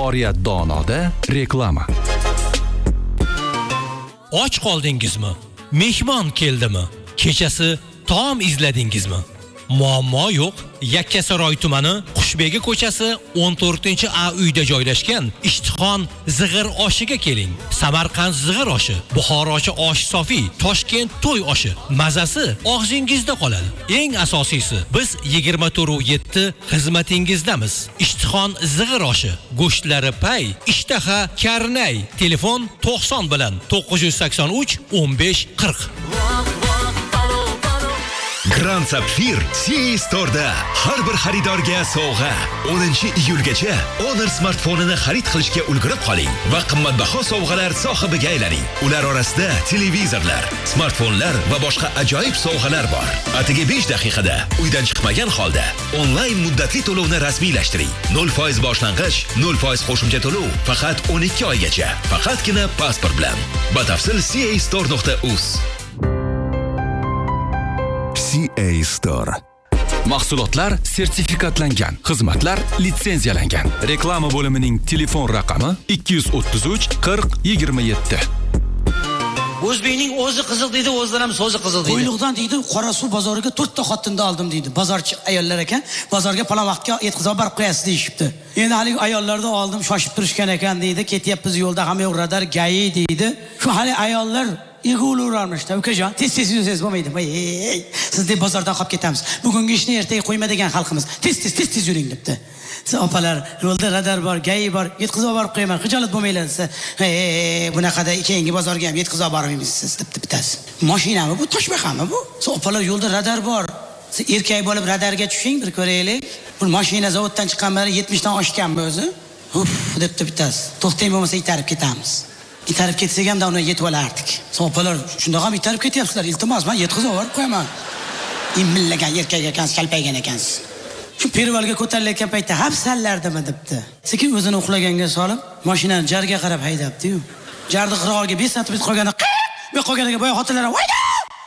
Oriyat Donoda reklama. Och qoldingizmi? Mehmon keldimi? Kechasi taom izladingizmi? Muammo yo'q. Yakkasaroy tumani Xushbegi ko'chasi 14-A uyda joylashgan Ishtixon zig'ir oshiga keling. Samarqand zig'ir oshi, Buxorochi osh sofi, Toshkent to'y oshi. Mazasi og'zingizda qoladi. Eng asosiysi, biz 24/7 xizmatingizdamiz. Ishtixon zig'ir oshi, go'shtlari pay, ishtaha karnay. Telefon 90 bilan 983 15 40. Grand Sapphire CA Store'da har bir xaridorga sovg'a. 10-iyulgacha Honor smartfonini xarid qilishga ulgurib qoling va qimmatbaho sovg'alar sohibiga aylaning. Ular orasida televizorlar, smartfonlar va boshqa ajoyib sovg'alar bor. Atigi 5 daqiqada uydan chiqmagan holda onlayn muddatli to'lovni rasmiylashtiring. 0% boshlang'ich, 0% qo'shimcha to'lov faqat 12 oygacha. Faqatgina pasport bilan. Batafsil castore.uz. CA Store. Mahsulotlar sertifikatlangan, xizmatlar litsenziyalangan. Reklama bo'limining telefon raqami 233 40 27. O'zbekning o'zi qiziq deydi, o'zidan ham so'zi qiziq deydi. Qo'yliqdan deydi, Qorasuv bozoriga 4 ta xotinni oldim deydi. Bozorchi ayollar ekan, bozorga palon vaqtga yetkazib borib qo'yasiz deyishibdi. Endi hali ayollarni oldim, shoshib turishgan ekan deydi. Ketyapmiz yo'lda, hamma yo'q radar gayi deydi. Shu hali ayollar yig'ilurarmishda. Ukajon, tez-tez yursangiz bo'lmaydi. Siz deb bozordan qolib ketamiz. Bugungi ishni ertaga qo'yma degan xalqimiz. Tez yuring debdi. Siz opalar, yo'lda radar bor, gayi bor, yetkazib borib qo'yaman. Xijolat bo'lmanglar desa, bunaqada keyingi bozorga ham yetkazib bormaymiz siz debdi bitasi. Mashinami bu, toshbaqami bu? Siz opalar, yo'lda radar bor. Siz erkak bo'lib radarga tushing, bir ko'raylik. Bu mashina zavoddan chiqqanlari 70 dan oshganmi o'zi? Uf, debdi bitasi. To'xtang bo'lmasa itarib ketamiz. Itarib ketsak ham da uni yetib olardik. So'palar shundoq ham itarib ketyapsizlar. Iltimos, men yetkazib yuborib qo'yaman. Immillagan erkak ekansiz, kalpaygan ekansiz. Shu pervalga ko'tarilayotgan paytda hafsallardimi debdi. Sekin o'zini uxlaganga solib, mashinani jarga qarab haydabdi-yu. Jarni qirog'iga 5 sm qolganda, bu qolganiga boya xotinlar voyda!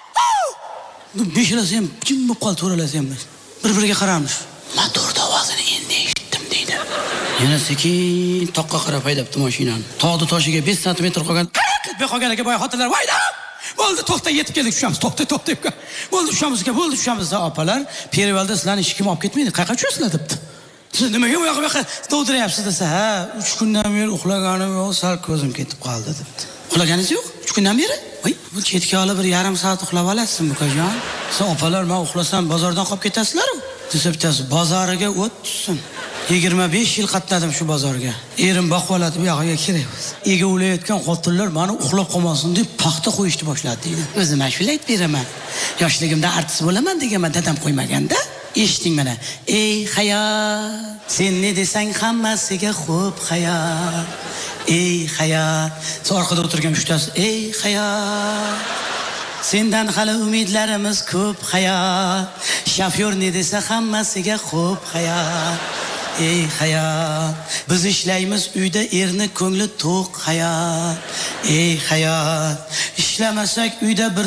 Beshalasi ham jim bo'lib qoldi, to'ralasi ham. Bir-biriga qaramish. Motor ovozini endi eshitdim deydi. Yana sekin toqqa qarab haydabdi mashinani. Tog'ni toshiga 5 sm qolgan, bu qolganiga boya xotinlar voyda! Bo'ldi, to'xta, yetib keldik, tushamiz. To'xta. Bo'ldi, tushamiz, opalar. Perivalda sizlarni hech kim olib ketmaydi. Qayerga tushasizlar debdi. Siz nimaga bu yoqqa dovdirayapsiz desa, ha, 3 kundan beri uxlaganim yo'q, sal ko'zim ketib qoldi debdi. Uxlaganingiz yo'q? 3 kundan beri? Voy, bu chetga olib bir yarim soat uxlab olasizmi, ukajon? Siz opalar, men uxlasam bozordan qolib ketasizlar-ku. Desa bitasi, bozoriga o't tushsin. 25 yil qatnadim shu bozorga. Erim boqvoladi, bu yoqqa kerak. Ega o'layotgan xotinlar meni uxlab qolmasin deb paxta qo'yishni boshladi deydi. O'zim ashula aytib beraman. Yoshligimda artist bo'laman deganman, dadam qo'ymaganda. Eshiting mana. Ey hayot, sen ne desang hammasiga xo'p hayot. Ey hayot. Orqada o'tirgan mushtasi, ey hayot. Sendan hali umidlarimiz ko'p hayot. Shofyor ne desa hammasiga xo'p hayot. Ey hayot, biz ishlaymiz uyda, erni ko'ngli to'q hayot. Ey hayot, ishlamasak uyda bir